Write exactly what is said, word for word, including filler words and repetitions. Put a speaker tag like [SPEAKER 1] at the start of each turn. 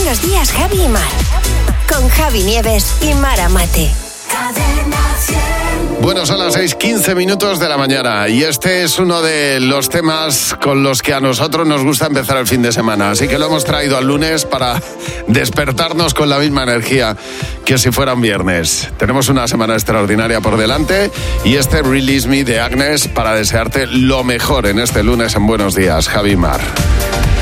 [SPEAKER 1] Buenos días, Javi y Mar. Con Javi Nieves y Mara Mate.
[SPEAKER 2] Bueno, son las seis quince minutos de la mañana y este es uno de los temas con los que a nosotros nos gusta empezar el fin de semana. Así que lo hemos traído al lunes para despertarnos con la misma energía que si fuera un viernes. Tenemos una semana extraordinaria por delante y este Release Me de Agnes para desearte lo mejor en este lunes en Buenos Días, Javi Mar.